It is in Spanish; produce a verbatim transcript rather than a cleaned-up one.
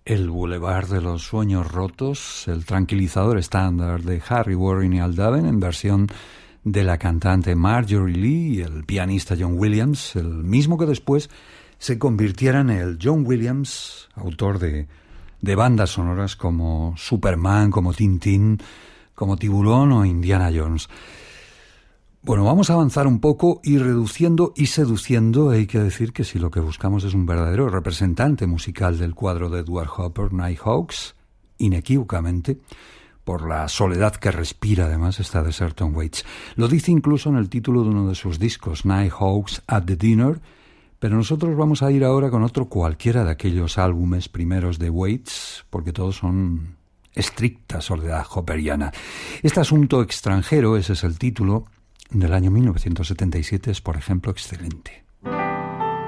El Boulevard de los Sueños Rotos, el tranquilizador estándar de Harry Warren y Al Daven en versión de la cantante Marjorie Lee y el pianista John Williams, el mismo que después se convirtiera en el John Williams, autor de, de bandas sonoras como Superman, como Tintín, como Tiburón o Indiana Jones. Bueno, vamos a avanzar un poco y reduciendo y seduciendo. Hay que decir que si lo que buscamos es un verdadero representante musical del cuadro de Edward Hopper, Nighthawks, inequívocamente, por la soledad que respira además está de Certain Waits. Lo dice incluso en el título de uno de sus discos, Nighthawks at the Dinner, pero nosotros vamos a ir ahora con otro cualquiera de aquellos álbumes primeros de Waits, porque todos son estricta soledad hopperiana. Este asunto extranjero, ese es el título, del año mil novecientos setenta y siete, es, por ejemplo, excelente.